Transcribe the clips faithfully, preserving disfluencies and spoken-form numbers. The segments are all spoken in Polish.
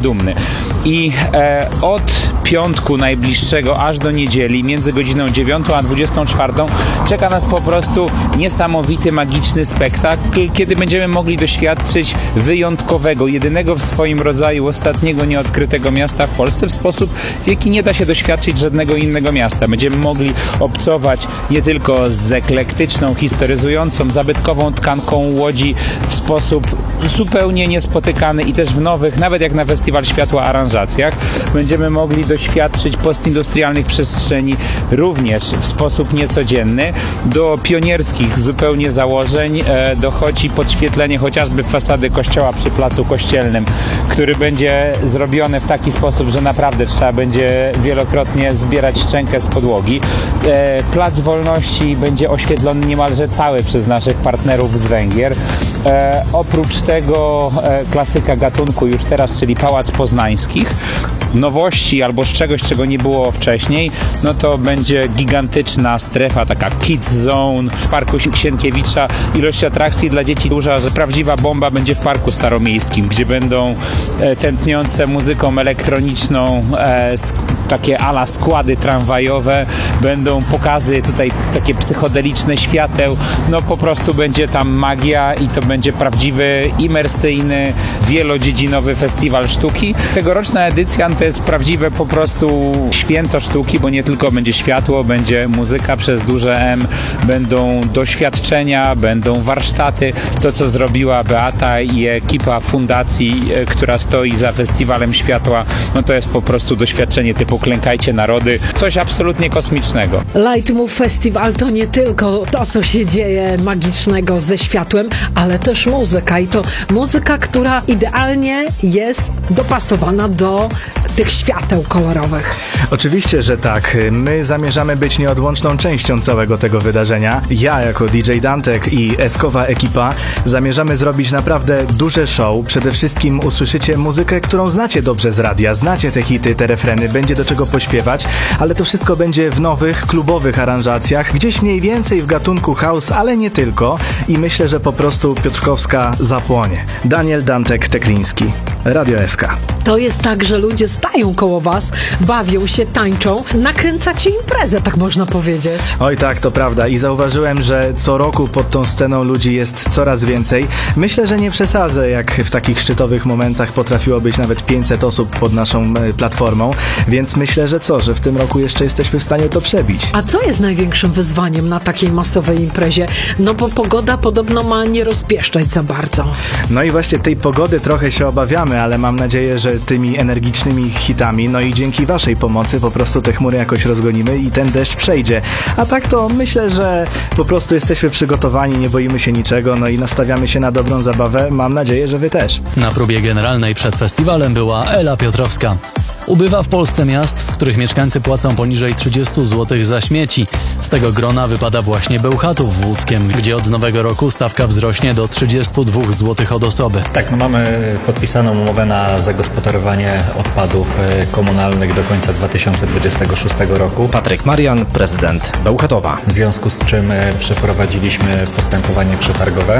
dumny. I e, od piątku najbliższego aż do niedzieli między godziną dziewiątą a dwudziestą czwartą czeka nas po prostu niesamowity, magiczny spektakl, kiedy będziemy mogli doświadczyć wyjątkowego, jedynego w swoim rodzaju, ostatniego nieodkrytego miasta w Polsce w sposób, w jaki nie da się doświadczyć żadnego innego miasta. Będziemy mogli obcować nie tylko z eklektyczną, historyzującą, zabytkową tkanką Łodzi w sposób zupełnie niespotykany i też w nowych, nawet jak na Festiwal Światła, aranżacjach. Będziemy mogli doświadczyć postindustrialnych przestrzeni również w sposób niecodzienny. Do pionierskich zupełnie założeń e, dochodzi podświetlenie chociażby fasady kościoła przy Placu Kościelnym, który będzie zrobiony w taki sposób, że naprawdę trzeba będzie wielokrotnie zbierać szczękę z podłogi. E, Plac Wolności będzie oświetlony niemalże cały przez naszych partnerów z Węgier. E, oprócz tego e, klasyka gatunku już teraz, czyli Pałac Poznańskich. Nowości albo z czegoś, czego nie było wcześniej, no to będzie gigantyczna strefa, taka Kids Zone w Parku Sienkiewicza. Ilość atrakcji dla dzieci duża, że prawdziwa bomba będzie w Parku Staromiejskim, gdzie będą e, tętniące muzyką elektroniczną e, takie ala składy tramwajowe, będą pokazy tutaj takie psychodeliczne świateł, no po prostu będzie tam magia i to będzie prawdziwy, imersyjny, wielodziedzinowy festiwal sztuki. Tegoroczna edycja to jest prawdziwe po prostu święto sztuki, bo nie tylko będzie światło, będzie muzyka przez duże M, będą doświadczenia, będą warsztaty. To, co zrobiła Beata i ekipa fundacji, która stoi za Festiwalem Światła, no to jest po prostu doświadczenie typu Klękajcie Narody, coś absolutnie kosmicznego. Light Move Festival to nie tylko to, co się dzieje magicznego ze światłem, ale też muzyka i to muzyka, która idealnie jest dopasowana do tych świateł kolorowych. Oczywiście, że tak. My zamierzamy być nieodłączną częścią całego tego wydarzenia. Ja jako D J Dantek i Eskowa ekipa zamierzamy zrobić naprawdę duże show. Przede wszystkim usłyszycie muzykę, którą znacie dobrze z radia. Znacie te hity, te refreny, będzie do czego pośpiewać, ale to wszystko będzie w nowych, klubowych aranżacjach, gdzieś mniej więcej w gatunku house, ale nie tylko. I myślę, że po prostu Piotrkowska zapłonie. Daniel Dantek-Tekliński, Radio S K. To jest tak, że ludzie stają koło was, bawią się, tańczą, nakręcacie imprezę, tak można powiedzieć. Oj tak, to prawda i zauważyłem, że co roku pod tą sceną ludzi jest coraz więcej. Myślę, że nie przesadzę, jak w takich szczytowych momentach potrafiło być nawet pięćset osób pod naszą platformą, więc myślę, że co, że w tym roku jeszcze jesteśmy w stanie to przebić. A co jest największym wyzwaniem na takiej masowej imprezie? No bo pogoda podobno ma nie rozpieszczać za bardzo. No i właśnie tej pogody trochę się obawiamy, ale mam nadzieję, że tymi energicznymi hitami, no i dzięki waszej pomocy po prostu te chmury jakoś rozgonimy i ten deszcz przejdzie. A tak to myślę, że po prostu jesteśmy przygotowani, nie boimy się niczego, no i nastawiamy się na dobrą zabawę. Mam nadzieję, że wy też. Na próbie generalnej przed festiwalem była Ela Piotrowska. Ubywa w Polsce miast, w których mieszkańcy płacą poniżej trzydzieści złotych za śmieci. Z tego grona wypada właśnie Bełchatów w Łódzkiem, gdzie od nowego roku stawka wzrośnie do trzydzieści dwa złote od osoby. Tak, no mamy podpisaną umowę na zagospodarowanie odpadów komunalnych do końca dwa tysiące dwudziestego szóstego roku. Patryk Marian, prezydent Bełchatowa. W związku z czym przeprowadziliśmy postępowanie przetargowe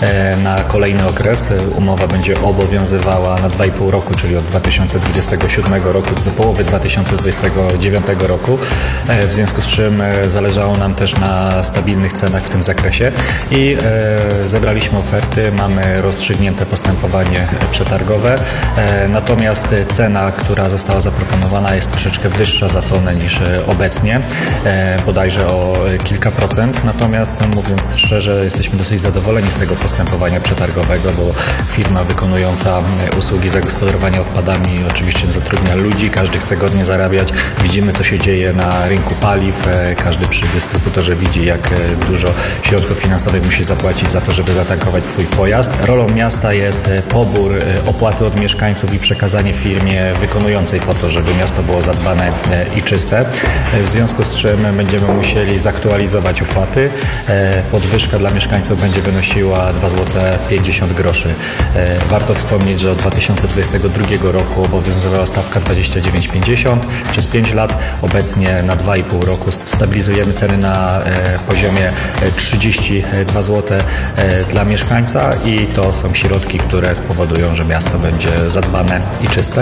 na kolejny okres. Umowa będzie obowiązywała na dwa i pół roku, czyli od dwa tysiące dwudziestego siódmego roku do połowy dwa tysiące dwudziestego dziewiątego roku. W związku z czym zależało nam też na stabilnych cenach w tym zakresie i zebraliśmy oferty, mamy rozstrzygnięte postępowanie przetargowe. Natomiast cena, która została zaproponowana, jest troszeczkę wyższa za tonę niż obecnie, bodajże o kilka procent. Natomiast mówiąc szczerze, jesteśmy dosyć zadowoleni z tego postępowania przetargowego, bo firma wykonująca usługi zagospodarowania odpadami oczywiście zatrudnia ludzi, każdy chce godnie zarabiać. Widzimy, co się dzieje na rynku paliw. Każdy przy dystrybutorze widzi, jak dużo środków finansowych musi zapłacić za to, żeby zatankować swój pojazd. Rolą miasta jest pobór opłaty od mieszkańców i przekazanie firmie wykonującej po to, żeby miasto było zadbane i czyste. W związku z czym będziemy musieli zaktualizować opłaty. Podwyżka dla mieszkańców będzie wynosiła dwa złote pięćdziesiąt groszy. Warto wspomnieć, że od dwa tysiące dwudziestego drugiego roku obowiązywała stawka dwadzieścia dziewięć pięćdziesiąt przez pięć lat. Obecnie na dwa i pół roku stabilizujemy ceny na poziomie trzydzieści dwa złote dla mieszkańca i to są środki, które spowodują, że miasto będzie zadbane i czyste.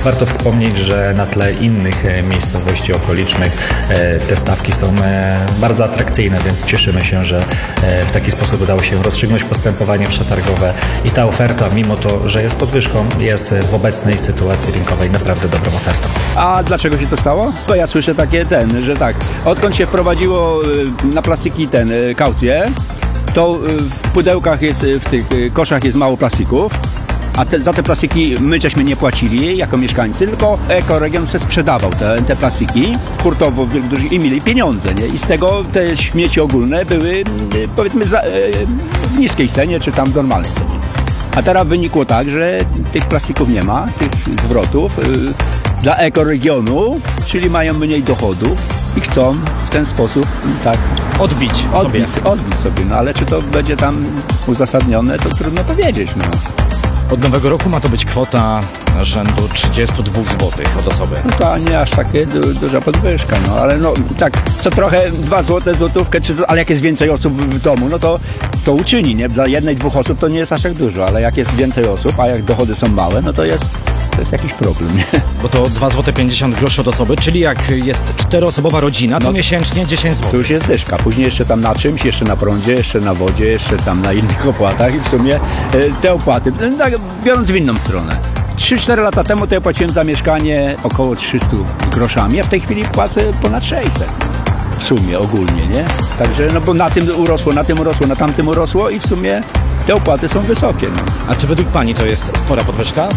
Warto wspomnieć, że na tle innych e, miejscowości okolicznych e, te stawki są e, bardzo atrakcyjne, więc cieszymy się, że e, w taki sposób udało się rozstrzygnąć postępowanie przetargowe i ta oferta, mimo to, że jest podwyżką, jest w obecnej sytuacji rynkowej naprawdę dobrą ofertą. A dlaczego się to stało? Bo ja słyszę takie ten, że tak, odkąd się wprowadziło y, na plastiki ten y, kaucję, to y, w pudełkach jest, y, w tych y, koszach jest mało plastików, a te, za te plastiki my żeśmy nie płacili jako mieszkańcy, tylko Ekoregion se sprzedawał te, te plastiki hurtowo i mieli pieniądze, nie? I z tego te śmieci ogólne były y, powiedzmy za, y, w niskiej cenie, czy tam w normalnej cenie. A teraz wynikło tak, że tych plastików nie ma, tych zwrotów y, dla ekoregionu, czyli mają mniej dochodów i chcą w ten sposób tak Odbić odbić, sobie. odbić sobie. No ale czy to będzie tam uzasadnione, to trudno powiedzieć. No. Od nowego roku ma to być kwota rzędu trzydzieści dwa złotych od osoby. No to nie aż takie du, duża podwyżka, no ale no tak, co trochę dwa złote, złotówkę, czy, ale jak jest więcej osób w domu, no to to uczyni, nie? Dla jednej, dwóch osób to nie jest aż tak dużo, ale jak jest więcej osób, a jak dochody są małe, no to jest, to jest jakiś problem, nie? Bo to dwa złote pięćdziesiąt groszy od osoby, czyli jak jest czteroosobowa rodzina, to No, miesięcznie dziesięć To złotych. już jest dyszka, później jeszcze tam na czymś, jeszcze na prądzie, jeszcze na wodzie, jeszcze tam na innych opłatach i w sumie e, te opłaty, e, tak, biorąc w inną stronę. trzy cztery lata temu to ja płaciłem za mieszkanie około trzysta z groszami, a w tej chwili płacę ponad sześćset. W sumie ogólnie, nie? Także, no bo na tym urosło, na tym urosło, na tamtym urosło i w sumie te opłaty są wysokie, no. A czy według Pani to jest spora podwyżka?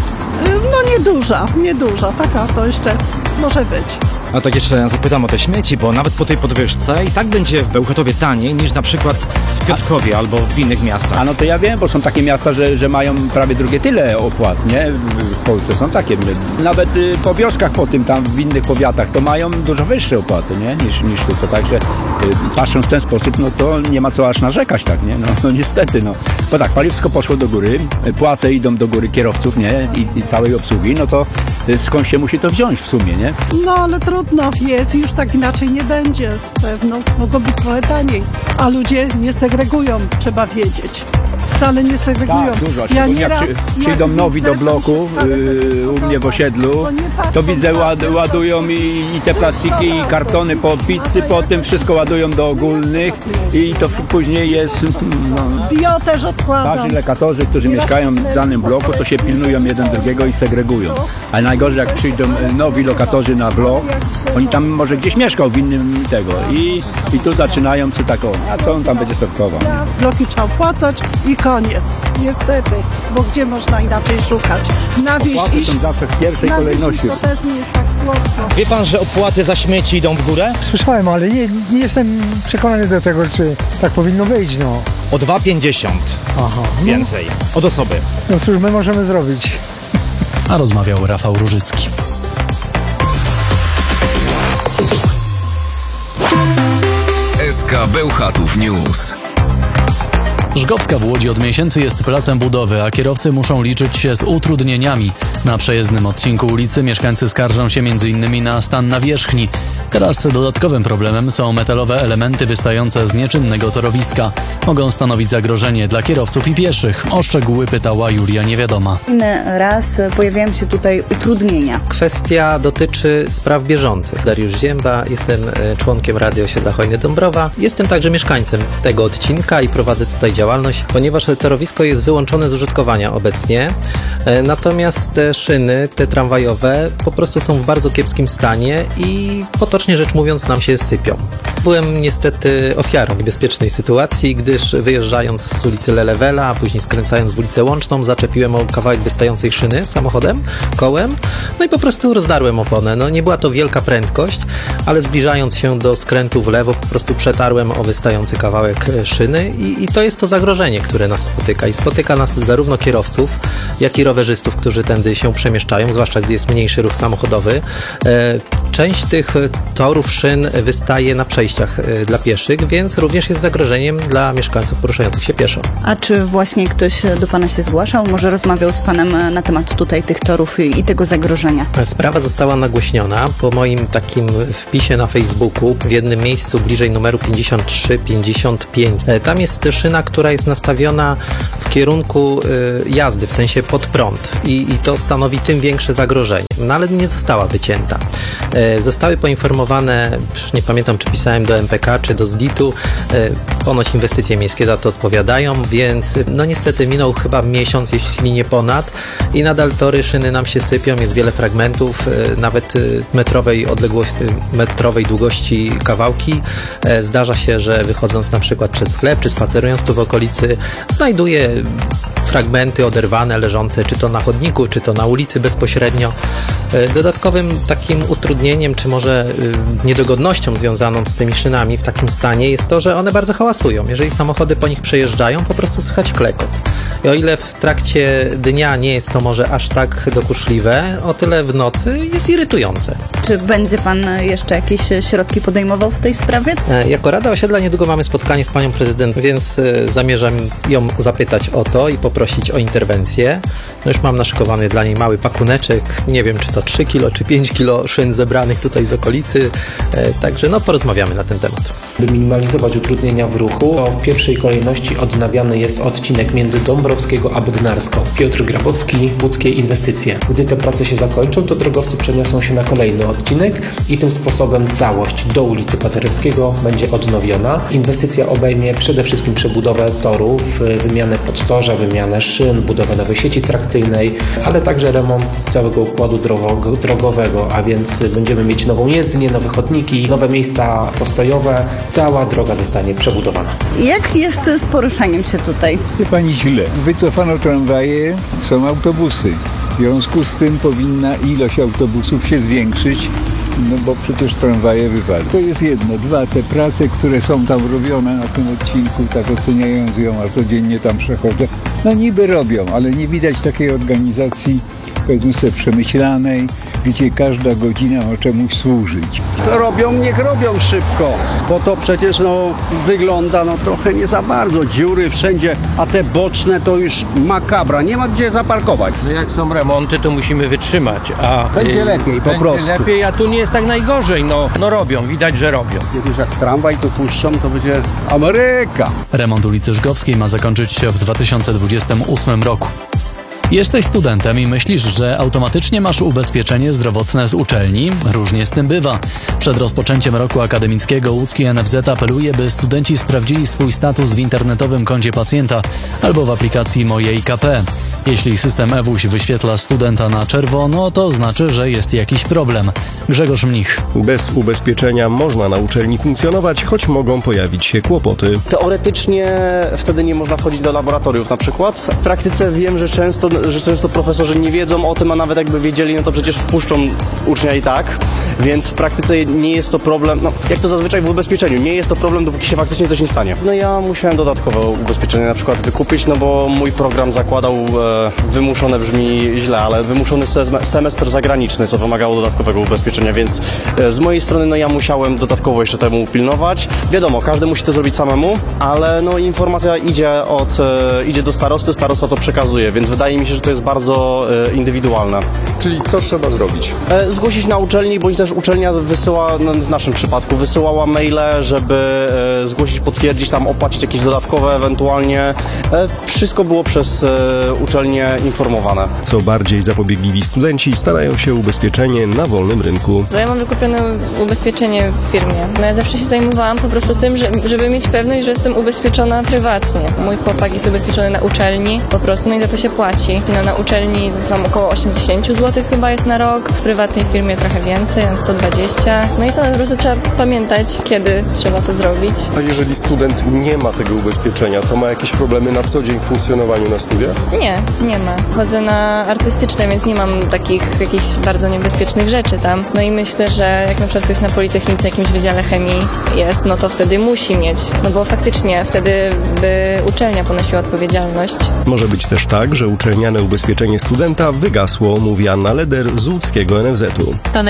No nieduża, nieduża, taka to jeszcze może być. A tak jeszcze zapytam o te śmieci, bo nawet po tej podwyżce i tak będzie w Bełchatowie taniej niż na przykład w Piotrkowie albo w innych miastach. A no to ja wiem, bo są takie miasta, że, że mają prawie drugie tyle opłat, nie? W Polsce są takie. Nawet y, po wioskach po tym, tam w innych powiatach, to mają dużo wyższe opłaty, nie? Niż, niż tu. To także y, patrząc w ten sposób, no to nie ma co aż narzekać, tak, nie? No, no niestety, no. Bo tak, paliwsko poszło do góry, y, płace idą do góry kierowców, nie? I, i całej obsługi, no to y, skąd się musi to wziąć w sumie, nie? No ale trudno, jest już tak inaczej nie będzie. Pewno mogło być trochę taniej. A ludzie nie segregują, trzeba wiedzieć. Wcale nie segregują. Tak, dużo. Szczególnie jak przy, przyjdą nowi do bloku yy, u mnie w osiedlu, to widzę ład, ładują i, i te plastiki i kartony po pizzy, potem wszystko ładują do ogólnych i to później jest, no, Bio też odkładam. każdy lokatorzy, którzy mieszkają w danym bloku, to się pilnują jeden drugiego i segregują. Ale najgorzej jak przyjdą nowi lokatorzy na blok, oni tam może gdzieś mieszkał w innym tego i, i tu zaczynają się tak, o, a co on tam będzie sortował. Bloki trzeba opłacać i koniec. Niestety, bo gdzie można inaczej szukać? Na wieś Opłaty iść, są zawsze w pierwszej na wieś kolejności. iść to też nie jest tak słodko. Wie Pan, że opłaty za śmieci idą w górę? Słyszałem, ale nie, nie jestem przekonany do tego, czy tak powinno być, no. O dwa pięćdziesiąt Aha. więcej od osoby. No cóż, my możemy zrobić. A rozmawiał Rafał Różycki. S K Bełchatów News. Żgowska w Łodzi od miesięcy jest placem budowy, a kierowcy muszą liczyć się z utrudnieniami. Na przejezdnym odcinku ulicy mieszkańcy skarżą się między innymi na stan nawierzchni. Teraz dodatkowym problemem są metalowe elementy wystające z nieczynnego torowiska. Mogą stanowić zagrożenie dla kierowców i pieszych. O szczegóły pytała Julia Niewiadoma. Inny raz pojawiają się tutaj utrudnienia. Kwestia dotyczy spraw bieżących. Dariusz Zięba, jestem e, członkiem Rady Osiedla Hojny Dąbrowa. Jestem także mieszkańcem tego odcinka i prowadzę tutaj działalność, ponieważ torowisko jest wyłączone z użytkowania obecnie. E, Natomiast te szyny, te tramwajowe, po prostu są w bardzo kiepskim stanie i potocznie rzecz mówiąc nam się sypią. Byłem niestety ofiarą niebezpiecznej sytuacji, gdyż wyjeżdżając z ulicy Lelewela, a później skręcając w ulicę Łączną, zaczepiłem o kawałek wystającej szyny samochodem, kołem, no i po prostu rozdarłem oponę. No nie była to wielka prędkość, ale zbliżając się do skrętu w lewo, po prostu przetarłem o wystający kawałek szyny i, i to jest to zagrożenie, które nas spotyka. I spotyka nas zarówno kierowców, jak i rowerzystów, którzy tędy się przemieszczają, zwłaszcza gdy jest mniejszy ruch samochodowy. E, część tych torów szyn wystaje na przejściach e, dla pieszych, więc również jest zagrożeniem dla mieszkańców poruszających się pieszo. A czy właśnie ktoś do Pana się zgłaszał? Może rozmawiał z Panem na temat tutaj tych torów i, i tego zagrożenia? Sprawa została nagłośniona po moim takim wpisie na Facebooku w jednym miejscu bliżej numeru pięćdziesiąt trzy pięćdziesiąt pięć. E, Tam jest szyna, która która jest nastawiona w kierunku y, jazdy, w sensie pod prąd i, i to stanowi tym większe zagrożenie. No ale nie została wycięta. Y, zostały poinformowane, nie pamiętam czy pisałem do M P K czy do Z D I T-u, y, ponoć inwestycje miejskie za to odpowiadają, więc no niestety minął chyba miesiąc, jeśli nie ponad i nadal tory, szyny nam się sypią, jest wiele fragmentów, y, nawet y, metrowej odległości, metrowej długości kawałki. Y, zdarza się, że wychodząc na przykład przed sklep, czy spacerując tu w okolicy, znajduję fragmenty oderwane, leżące czy to na chodniku, czy to na ulicy bezpośrednio. Dodatkowym takim utrudnieniem, czy może niedogodnością związaną z tymi szynami w takim stanie jest to, że one bardzo hałasują. Jeżeli samochody po nich przejeżdżają, po prostu słychać klekot. I o ile w trakcie dnia nie jest to może aż tak dokuczliwe, o tyle w nocy jest irytujące. Czy będzie pan jeszcze jakieś środki podejmował w tej sprawie? Jako Rada Osiedla niedługo mamy spotkanie z panią prezydent, więc zamierzam ją zapytać o to i poprosić o interwencję. No już mam naszykowany dla niej mały pakuneczek, nie wiem czy to trzy kilo czy pięć kilo szyn zebranych tutaj z okolicy, także no porozmawiamy na ten temat. By minimalizować utrudnienia w ruchu, to w pierwszej kolejności odnawiany jest odcinek między Dąbrowskiego a Bednarską. Piotr Grabowski, Łódzkie Inwestycje. Gdy te prace się zakończą, to drogowcy przeniosą się na kolejny odcinek i tym sposobem całość do ulicy Paderewskiego będzie odnowiona. Inwestycja obejmie przede wszystkim przebudowę torów, wymianę podtorza, wymianę szyn, budowę nowej sieci trakcyjnej, ale także remont całego układu drogowego, a więc będziemy mieć nową jezdnię, nowe chodniki, nowe miejsca postojowe. Cała droga zostanie przebudowana. Jak jest z poruszaniem się tutaj? Wie pani źle. Wycofano tramwaje, są autobusy. W związku z tym powinna ilość autobusów się zwiększyć, no bo przecież tramwaje wywali. To jest jedno. Dwa, te prace, które są tam robione na tym odcinku, tak oceniając ją, a codziennie tam przechodzę, no niby robią, ale nie widać takiej organizacji, powiedzmy sobie, przemyślanej, gdzie każda godzina ma czemuś służyć. Robią, niech robią szybko, bo to przecież no, wygląda no, trochę nie za bardzo. Dziury wszędzie, a te boczne to już makabra, nie ma gdzie zaparkować. Jak są remonty, to musimy wytrzymać, a będzie lepiej po będzie prostu. lepiej, a tu nie jest tak najgorzej, no, no robią, widać, że robią. Kiedyś jak tramwaj tu puszczą, to będzie Ameryka. Remont ulicy Żgowskiej ma zakończyć się w dwa tysiące dwudziestym ósmym roku. Jesteś studentem i myślisz, że automatycznie masz ubezpieczenie zdrowotne z uczelni? Różnie z tym bywa. Przed rozpoczęciem roku akademickiego łódzki N F Z apeluje, by studenci sprawdzili swój status w internetowym koncie pacjenta albo w aplikacji Moje I K P. Jeśli system eWuś wyświetla studenta na czerwono, to znaczy, że jest jakiś problem. Grzegorz Mnich. Bez ubezpieczenia można na uczelni funkcjonować, choć mogą pojawić się kłopoty. Teoretycznie wtedy nie można wchodzić do laboratoriów na przykład. W praktyce wiem, że często, że często profesorzy nie wiedzą o tym, a nawet jakby wiedzieli, no to przecież wpuszczą ucznia i tak. Więc w praktyce nie jest to problem, no jak to zazwyczaj w ubezpieczeniu, nie jest to problem, dopóki się faktycznie coś nie stanie. No ja musiałem dodatkowe ubezpieczenie na przykład wykupić, no bo mój program zakładał, e, wymuszone brzmi źle, ale wymuszony semestr zagraniczny, co wymagało dodatkowego ubezpieczenia, więc e, z mojej strony no ja musiałem dodatkowo jeszcze temu upilnować. Wiadomo, każdy musi to zrobić samemu, ale no informacja idzie od, e, idzie do starosty, starosta to przekazuje, więc wydaje mi się, że to jest bardzo e, indywidualne. Czyli co trzeba zrobić? E, zgłosić na uczelni, bądź też uczelnia wysyła, no w naszym przypadku, wysyłała maile, żeby e, zgłosić, potwierdzić, tam opłacić jakieś dodatkowe ewentualnie. E, wszystko było przez e, uczelnię informowane. Co bardziej zapobiegliwi studenci starają się ubezpieczenie na wolnym rynku. Ja mam wykupione ubezpieczenie w firmie. No ja zawsze się zajmowałam po prostu tym, że, żeby mieć pewność, że jestem ubezpieczona prywatnie. Mój chłopak jest ubezpieczony na uczelni po prostu, no i za to się płaci. No na uczelni tam około osiemdziesiąt złotych chyba jest na rok, w prywatnej firmie trochę więcej, tam sto dwadzieścia. No i co, po prostu trzeba pamiętać, kiedy trzeba to zrobić. A jeżeli student nie ma tego ubezpieczenia, to ma jakieś problemy na co dzień w funkcjonowaniu na studiach? Nie, nie ma. Chodzę na artystyczne, więc nie mam takich jakichś bardzo niebezpiecznych rzeczy tam. No i myślę, że jak na przykład ktoś na Politechnice, jakimś wydziale chemii jest, no to wtedy musi mieć. No bo faktycznie wtedy by uczelnia ponosiła odpowiedzialność. Może być też tak, że uczelniane ubezpieczenie studenta wygasło, mówi Anna Leder z łódzkiego N F Z-u. To najprawdopodobniej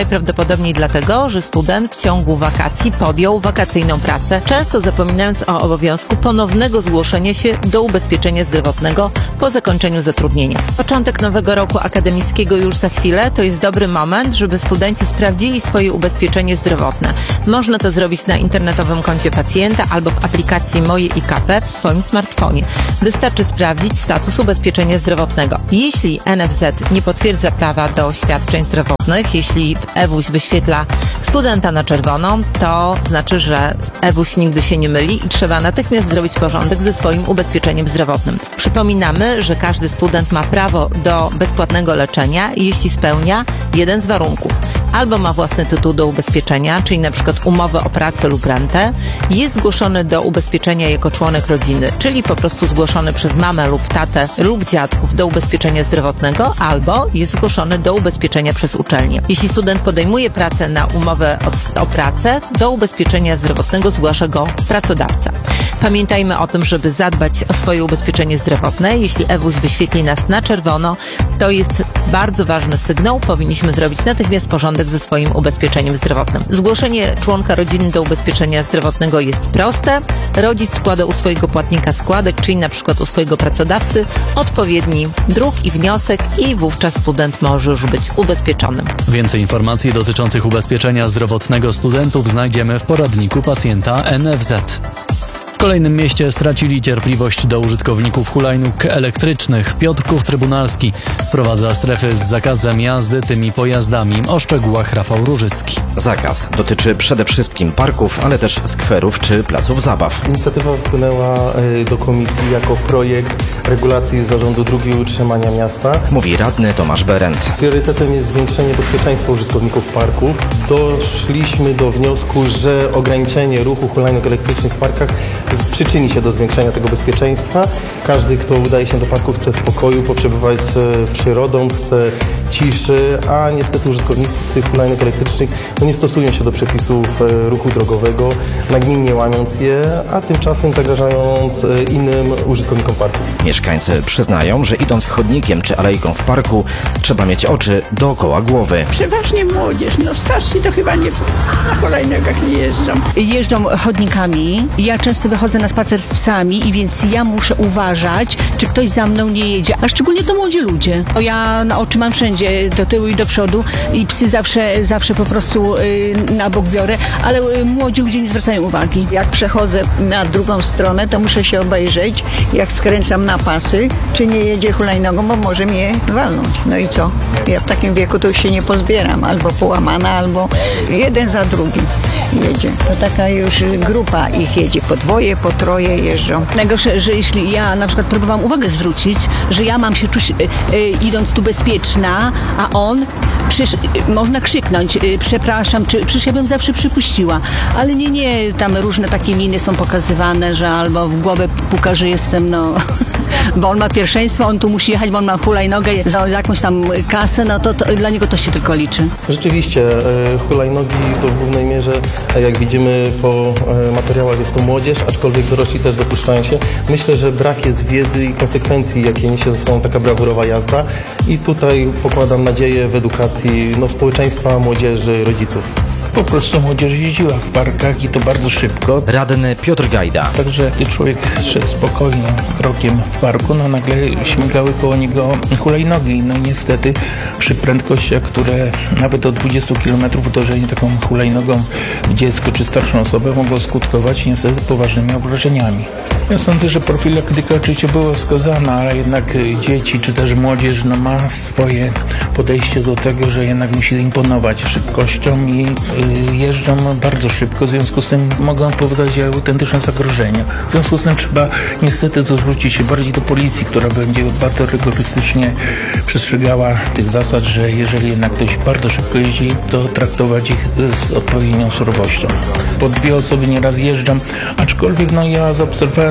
Najprawdopodobniej dlatego, że student w ciągu wakacji podjął wakacyjną pracę, często zapominając o obowiązku ponownego zgłoszenia się do ubezpieczenia zdrowotnego po zakończeniu zatrudnienia. Początek nowego roku akademickiego już za chwilę to jest dobry moment, żeby studenci sprawdzili swoje ubezpieczenie zdrowotne. Można to zrobić na internetowym koncie pacjenta albo w aplikacji Moje I K P w swoim smartfonie. Wystarczy sprawdzić status ubezpieczenia zdrowotnego. Jeśli N F Z nie potwierdza prawa do świadczeń zdrowotnych, jeśli E W U S wyświetla studenta na czerwono, to znaczy, że E W U S nigdy się nie myli i trzeba natychmiast zrobić porządek ze swoim ubezpieczeniem zdrowotnym. Przypominamy, że każdy student ma prawo do bezpłatnego leczenia, jeśli spełnia jeden z warunków. Albo ma własny tytuł do ubezpieczenia, czyli na przykład umowę o pracę lub rentę, jest zgłoszony do ubezpieczenia jako członek rodziny, czyli po prostu zgłoszony przez mamę lub tatę lub dziadków do ubezpieczenia zdrowotnego, albo jest zgłoszony do ubezpieczenia przez uczelnię. Jeśli student podejmuje pracę na umowę o, o pracę, do ubezpieczenia zdrowotnego zgłasza go pracodawca. Pamiętajmy o tym, żeby zadbać o swoje ubezpieczenie zdrowotne. Jeśli E W U S wyświetli nas na czerwono, to jest bardzo ważny sygnał. Powinniśmy zrobić natychmiast porządek ze swoim ubezpieczeniem zdrowotnym. Zgłoszenie członka rodziny do ubezpieczenia zdrowotnego jest proste. Rodzic składa u swojego płatnika składek, czyli na przykład u swojego pracodawcy, odpowiedni druk i wniosek i wówczas student może już być ubezpieczonym. Więcej informacji dotyczących ubezpieczenia zdrowotnego studentów znajdziemy w poradniku pacjenta N F Z. W kolejnym mieście stracili cierpliwość do użytkowników hulajnóg elektrycznych. Piotrków Trybunalski wprowadza strefy z zakazem jazdy tymi pojazdami. O szczegółach Rafał Różycki. Zakaz dotyczy przede wszystkim parków, ale też skwerów czy placów zabaw. Inicjatywa wpłynęła do komisji jako projekt regulacji Zarządu Dróg i Utrzymania Miasta. Mówi radny Tomasz Berendt. Priorytetem jest zwiększenie bezpieczeństwa użytkowników parków. Doszliśmy do wniosku, że ograniczenie ruchu hulajnóg elektrycznych w parkach przyczyni się do zwiększenia tego bezpieczeństwa. Każdy, kto udaje się do parku, chce spokoju, poprzebywać z przyrodą, chce ciszy, a niestety użytkownicy hulajnóg elektrycznych no nie stosują się do przepisów ruchu drogowego, nagminnie łamiąc je, a tymczasem zagrażając innym użytkownikom parku. Mieszkańcy przyznają, że idąc chodnikiem czy alejką w parku trzeba mieć oczy dookoła głowy. Przeważnie młodzież, no starsi to chyba nie, na hulajnogach nie jeżdżą. Jeżdżą chodnikami. Ja często wychodzę na spacer z psami i więc ja muszę uważać, czy ktoś za mną nie jedzie, a szczególnie to młodzi ludzie. Ja na oczy mam wszędzie, do tyłu i do przodu i psy zawsze, zawsze po prostu y, na bok biorę, ale y, młodzi ludzie nie zwracają uwagi. Jak przechodzę na drugą stronę, to muszę się obejrzeć, jak skręcam na pasy, czy nie jedzie hulajnogą, bo może mnie walnąć. No i co? Ja w takim wieku to już się nie pozbieram, albo połamana, albo jeden za drugim jedzie. To taka już grupa ich jedzie, po dwoje, po troje jeżdżą. Najgorsze, że jeśli ja na przykład próbowałam uwagę zwrócić, że ja mam się czuć y, y, idąc tu bezpieczna, a on, przecież y, można krzyknąć, y, przepraszam, czy przecież ja bym zawsze przypuściła, ale nie, nie, tam różne takie miny są pokazywane, że albo w głowę puka, że jestem, no... bo on ma pierwszeństwo, on tu musi jechać, bo on ma hulajnogę za jakąś tam kasę, no to, to dla niego to się tylko liczy. Rzeczywiście, hulajnogi to w głównej mierze, jak widzimy po materiałach, jest to młodzież, aczkolwiek dorośli też dopuszczają się. Myślę, że brak jest wiedzy i konsekwencji, jakie niesie ze sobą taka brawurowa jazda i tutaj pokładam nadzieję w edukacji no, społeczeństwa, młodzieży, rodziców. Po prostu młodzież jeździła w parkach i to bardzo szybko. Radny Piotr Gajda. Także gdy człowiek szedł spokojnie krokiem w parku, no nagle śmigały koło niego hulajnogi. No i niestety przy prędkościach, które nawet do dwudziestu kilometrów uderzenie taką hulajnogą w dziecko czy starszą osobę mogło skutkować niestety poważnymi obrażeniami. Ja sądzę, że profilaktyka oczywiście była wskazana, ale jednak dzieci czy też młodzież no, ma swoje podejście do tego, że jednak musi imponować szybkością i y, jeżdżą bardzo szybko, w związku z tym mogą powodować autentyczne zagrożenia. W związku z tym trzeba niestety zwrócić się bardziej do policji, która będzie bardzo rygorystycznie przestrzegała tych zasad, że jeżeli jednak ktoś bardzo szybko jeździ, to traktować ich z odpowiednią surowością. Po dwie osoby nieraz jeżdżą, aczkolwiek no, ja zaobserwowałem,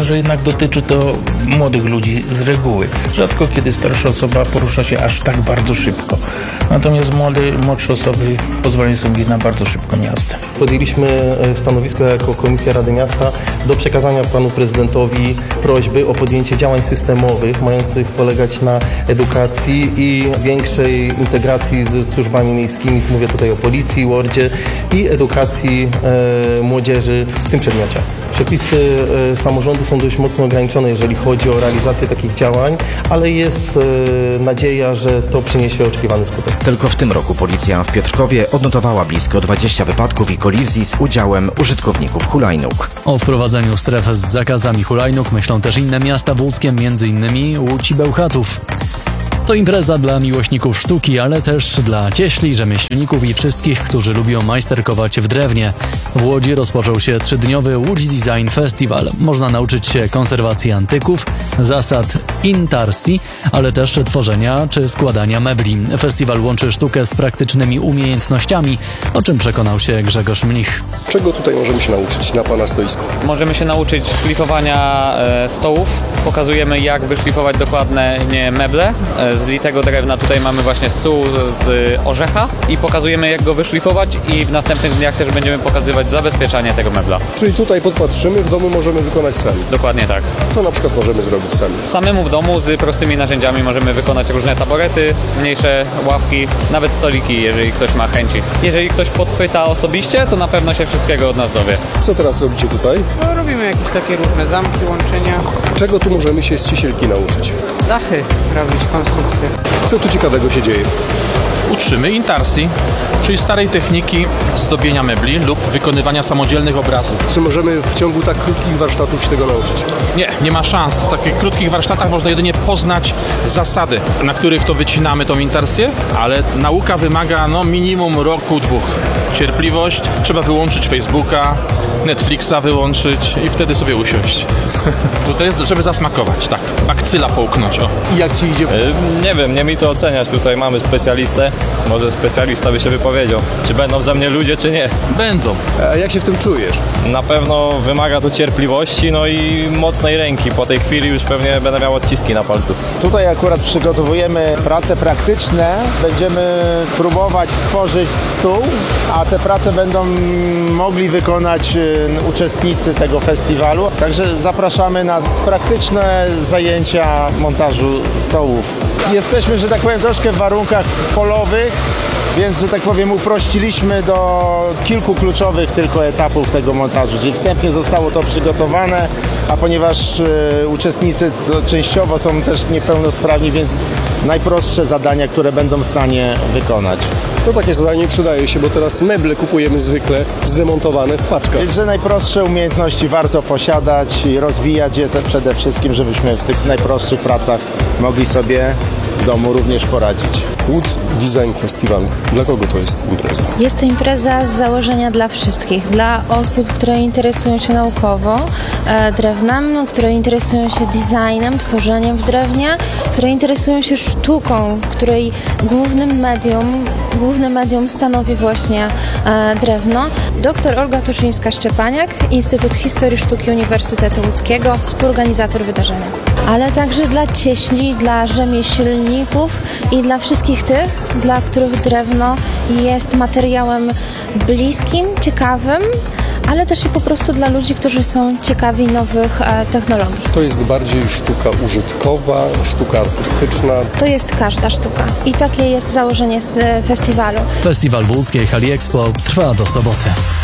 że jednak dotyczy to młodych ludzi z reguły. Rzadko kiedy starsza osoba porusza się aż tak bardzo szybko. Natomiast młode, młodsze osoby pozwalają sobie na bardzo szybką jazdę. Podjęliśmy stanowisko jako Komisja Rady Miasta do przekazania panu prezydentowi prośby o podjęcie działań systemowych mających polegać na edukacji i większej integracji ze służbami miejskimi. Mówię tutaj o policji, łodzie i edukacji e, młodzieży w tym przedmiocie. Przepisy e, samorządu są dość mocno ograniczone, jeżeli chodzi o realizację takich działań, ale jest e, nadzieja, że to przyniesie oczekiwany skutek. Tylko w tym roku policja w Piotrkowie odnotowała blisko dwadzieścia wypadków i kolizji z udziałem użytkowników hulajnóg. O wprowadzeniu stref z zakazami hulajnóg myślą też inne miasta włódzkie, między innymi Łódź i Bełchatów. To impreza dla miłośników sztuki, ale też dla cieśli, rzemieślników i wszystkich, którzy lubią majsterkować w drewnie. W Łodzi rozpoczął się trzydniowy Łódź Design Festival. Można nauczyć się konserwacji antyków, zasad intarsi, ale też tworzenia czy składania mebli. Festiwal łączy sztukę z praktycznymi umiejętnościami, o czym przekonał się Grzegorz Mlich. Czego tutaj możemy się nauczyć na pana stoisku? Możemy się nauczyć szlifowania e, stołów. Pokazujemy, jak wyszlifować dokładnie meble z litego drewna. Tutaj mamy właśnie stół z orzecha i pokazujemy, jak go wyszlifować, i w następnych dniach też będziemy pokazywać zabezpieczanie tego mebla. Czyli tutaj podpatrzymy, w domu możemy wykonać sami. Dokładnie tak. Co na przykład możemy zrobić sami? Samemu w domu z prostymi narzędziami możemy wykonać różne taborety, mniejsze ławki, nawet stoliki, jeżeli ktoś ma chęci. Jeżeli ktoś podpyta osobiście, to na pewno się wszystkiego od nas dowie. Co teraz robicie tutaj? No, robimy jakieś takie różne zamki, łączenia. Czego tu możemy się z cisielki nauczyć? Dachy robić, konstrukcje. Co tu ciekawego się dzieje? Uczymy intarsi, czyli starej techniki zdobienia mebli lub wykonywania samodzielnych obrazów. Czy możemy w ciągu tak krótkich warsztatów się tego nauczyć? Nie, nie ma szans. W takich krótkich warsztatach można jedynie poznać zasady, na których to wycinamy tą intarsję, ale nauka wymaga no minimum roku, dwóch. Cierpliwość, trzeba wyłączyć Facebooka, Netflixa wyłączyć i wtedy sobie usiąść. Tutaj jest, żeby zasmakować, tak. Bakcyla połknąć, o. I jak ci idzie? Yy, nie wiem, nie mi to oceniać. Tutaj mamy specjalistę. Może specjalista by się wypowiedział, czy będą za mnie ludzie, czy nie. Będą. A jak się w tym czujesz? Na pewno wymaga to cierpliwości, no i mocnej ręki. Po tej chwili już pewnie będę miał odciski na palcu. Tutaj akurat przygotowujemy prace praktyczne. Będziemy próbować stworzyć stół, a te prace będą mogli wykonać uczestnicy tego festiwalu. Także zapraszamy na praktyczne zajęcia montażu stołów. Jesteśmy, że tak powiem, troszkę w warunkach polowych, więc, że tak powiem, uprościliśmy do kilku kluczowych tylko etapów tego montażu, gdzie wstępnie zostało to przygotowane, a ponieważ y, uczestnicy to częściowo są też niepełnosprawni, więc najprostsze zadania, które będą w stanie wykonać. No takie zadanie przydaje się, bo teraz meble kupujemy zwykle zdemontowane w paczkach. Więc, że najprostsze umiejętności warto posiadać i rozwijać je te przede wszystkim, żebyśmy w tych najprostszych pracach mogli sobie w domu również poradzić. Łódź Design Festival. Dla kogo to jest impreza? Jest to impreza z założenia dla wszystkich. Dla osób, które interesują się naukowo e, drewnem, które interesują się designem, tworzeniem w drewnie, które interesują się sztuką, w której głównym medium, główne medium stanowi właśnie e, drewno. Doktor Olga Tuszyńska-Szczepaniak, Instytut Historii Sztuki Uniwersytetu Łódzkiego, współorganizator wydarzenia. Ale także dla cieśli, dla rzemieślników i dla wszystkich tych, dla których drewno jest materiałem bliskim, ciekawym, ale też i po prostu dla ludzi, którzy są ciekawi nowych e, technologii. To jest bardziej sztuka użytkowa, sztuka artystyczna. To jest każda sztuka i takie jest założenie z festiwalu. Festiwal w łódzkiej hali Expo trwa do soboty.